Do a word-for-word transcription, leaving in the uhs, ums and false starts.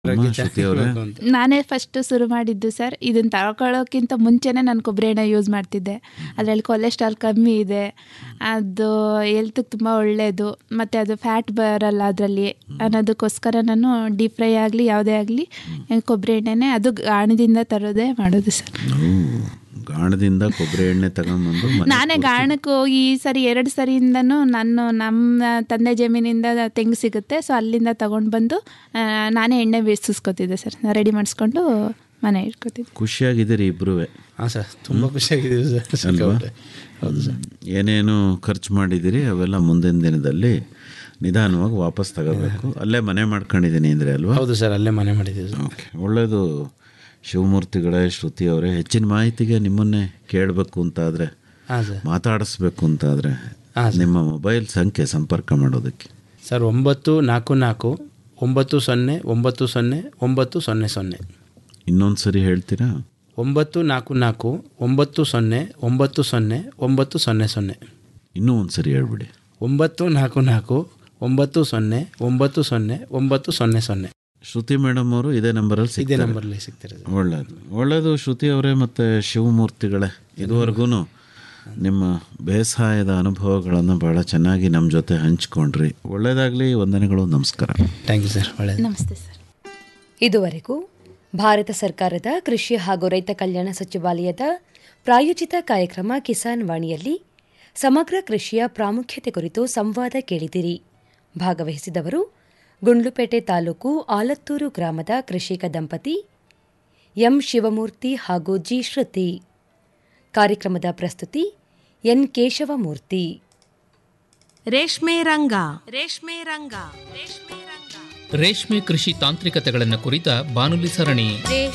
ಅಮ್ಮ ಶ್ರುತಿ ಅವರೇ, ನಾನೇ ಫಸ್ಟ್ ಶುರು ಮಾಡಿದ್ದು ಸರ್. ಇದನ್ನ ತಗೊಳ್ಳೋಕ್ಕಿಂತ ಮುಂಚೆನೇ ನಾನು ಕೊಬ್ಬರಿ ಎಣ್ಣೆ ಯೂಸ್ ಮಾಡ್ತಿದ್ದೆ. ಅದರಲ್ಲಿ ಕೊಲೆಸ್ಟ್ರಾಲ್ ಕಮ್ಮಿ ಇದೆ, ಅದು ಹೆಲ್ತ್ಗೆ ತುಂಬ ಒಳ್ಳೆಯದು, ಮತ್ತು ಅದು ಫ್ಯಾಟ್ ಬರಲ್ಲ ಅದರಲ್ಲಿ ಅನ್ನೋದಕ್ಕೋಸ್ಕರ ನಾನು ಡೀಪ್ ಫ್ರೈ ಆಗಲಿ ಯಾವುದೇ ಆಗಲಿ ಕೊಬ್ಬರಿ ಎಣ್ಣೆನೇ, ಅದು ಗಾಣದಿಂದ ತರೋದೇ ಮಾಡೋದು ಸರ್. ಗಾಣದಿಂದ ಕೊಬ್ಬರಿ ಎಣ್ಣೆ ತಗೊಂಡ್ಬಂದು ನಾನೇ ಗಾಣಕ್ಕೆ ಹೋಗಿ ಈ ಸರಿ ಎರಡು ಸರಿಯಿಂದನೂ ನಾನು ನಮ್ಮ ತಂದೆ ಜಮೀನಿಂದ ತೆಂಗು ಸಿಗುತ್ತೆ, ಸೊ ಅಲ್ಲಿಂದ ತೊಗೊಂಡು ಬಂದು ನಾನೇ ಎಣ್ಣೆ ಬೇಯಿಸ್ಕೊತಿದ್ದೆ ಸರ್. ರೆಡಿ ಮಾಡಿಸ್ಕೊಂಡು ಮನೆ ಇಟ್ಕೊತಿದ್ದೆ. ಖುಷಿಯಾಗಿದ್ದೀರಿ ಇಬ್ಬರೂ? ಹಾಂ ಸರ್, ತುಂಬ ಖುಷಿಯಾಗಿದ್ದೀವಿ ಸರ್. ಅಲ್ವಾ? ಹೌದು ಸರ್. ಏನೇನು ಖರ್ಚು ಮಾಡಿದ್ದೀರಿ ಅವೆಲ್ಲ ಮುಂದಿನ ದಿನದಲ್ಲಿ ನಿಧಾನವಾಗಿ ವಾಪಸ್ ತಗೋಬೇಕು. ಅಲ್ಲೇ ಮನೆ ಮಾಡ್ಕೊಂಡಿದ್ದೀನಿ ಅಂದರೆ ಅಲ್ವಾ? ಹೌದು ಸರ್, ಅಲ್ಲೇ ಮನೆ ಮಾಡಿದ್ದೀವಿ ಸರ್. ಓಕೆ, ಒಳ್ಳೆಯದು. ಶಿವಮೂರ್ತಿಗಳೇ, ಶ್ರುತಿ ಅವರೇ, ಹೆಚ್ಚಿನ ಮಾಹಿತಿಗೆ ನಿಮ್ಮನ್ನೇ ಕೇಳಬೇಕು ಅಂತಾದರೆ, ಹಾಂ ಸರ್, ಮಾತಾಡಿಸ್ಬೇಕು ಅಂತಾದರೆ ಹಾಂ ಸರ್. ನಿಮ್ಮ ಮೊಬೈಲ್ ಸಂಖ್ಯೆ ಸಂಪರ್ಕ ಮಾಡೋದಕ್ಕೆ ಸರ್ ಒಂಬತ್ತು ನಾಲ್ಕು ನಾಲ್ಕು ಒಂಬತ್ತು ಸೊನ್ನೆ ಒಂಬತ್ತು ಸೊನ್ನೆ ಒಂಬತ್ತು ಸೊನ್ನೆ ಸೊನ್ನೆ. ಇನ್ನೊಂದು ಸರಿ ಹೇಳ್ತೀರಾ? ಒಂಬತ್ತು ನಾಲ್ಕು ನಾಲ್ಕು ಒಂಬತ್ತು ಸೊನ್ನೆ ಒಂಬತ್ತು ಸೊನ್ನೆ ಒಂಬತ್ತು ಸೊನ್ನೆ ಸೊನ್ನೆ. ಇನ್ನೂ ಒಂದು ಸರಿ ಹೇಳ್ಬಿಡಿ. ಒಂಬತ್ತು ನಾಲ್ಕು ನಾಲ್ಕು ಒಂಬತ್ತು ಸೊನ್ನೆ ಒಂಬತ್ತು ಸೊನ್ನೆ ಒಂಬತ್ತು ಸೊನ್ನೆ ಸೊನ್ನೆ. ಶ್ರುತಿ ಮೇಡಮ್ ಅವರು ಇದೇ ನಂಬರಲ್ಲಿ ಇದೇ ಸಿಗ್ತಾರೆ? ನಂಬರ್ಲಿ ಸಿಗ್ತಾರೆ. ಒಳ್ಳೆಯದು ಒಳ್ಳೆಯದು. ಶ್ರುತಿ ಅವರೇ ಮತ್ತು ಶಿವಮೂರ್ತಿಗಳೇ, ಇದುವರೆಗೂ ನಿಮ್ಮ ಬೇಸಾಯದ ಅನುಭವಗಳನ್ನು ಭಾಳ ಚೆನ್ನಾಗಿ ನಮ್ಮ ಜೊತೆ ಹಂಚ್ಕೊಂಡ್ರಿ. ಒಳ್ಳೆಯದಾಗಲಿ. ವಂದನೆಗಳು. ನಮಸ್ಕಾರ. Thank you sir. ಒಳ್ಳೆಯದು. ನಮಸ್ತೆ ಸರ್. ಇದುವರೆಗೂ ಭಾರತ ಸರ್ಕಾರದ ಕೃಷಿ ಹಾಗೂ ರೈತ ಕಲ್ಯಾಣ ಸಚಿವಾಲಯದ ಪ್ರಾಯೋಜಿತ ಕಾರ್ಯಕ್ರಮ ಕಿಸಾನ್ ವಾಣಿಯಲ್ಲಿ ಸಮಗ್ರ ಕೃಷಿಯ ಪ್ರಾಮುಖ್ಯತೆ ಕುರಿತು ಸಂವಾದ ಕೇಳಿದಿರಿ. ಭಾಗವಹಿಸಿದವರು ಗುಂಡ್ಲುಪೇಟೆ ತಾಲೂಕು ಆಲತ್ತೂರು ಗ್ರಾಮದ ಕೃಷಿಕ ದಂಪತಿ ಎಂ ಶಿವಮೂರ್ತಿ ಹಾಗೂ ಜಿ ಶ್ರುತಿ. ಕಾರ್ಯಕ್ರಮದ ಪ್ರಸ್ತುತಿ ಎನ್ ಕೇಶವಮೂರ್ತಿ. ರೇಷ್ಮೆ ರಂಗ ರೇಷ್ಮೆ ರಂಗ ರೇಷ್ಮೆ ರಂಗ ರೇಷ್ಮೆ ಕೃಷಿ ತಾಂತ್ರಿಕತೆಗಳನ್ನು ಕುರಿತ ಬಾನುಲಿ ಸರಣಿ.